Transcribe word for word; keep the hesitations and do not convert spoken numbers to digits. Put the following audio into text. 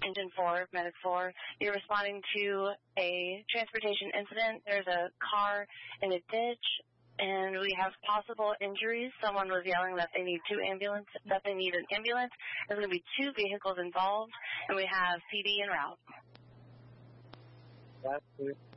Engine four, Medic four. You're responding to a transportation incident. There's a car in a ditch, and we have possible injuries. Someone was yelling that they need two ambulance, that they need an ambulance. There's going to be two vehicles involved, and we have C D en route. That's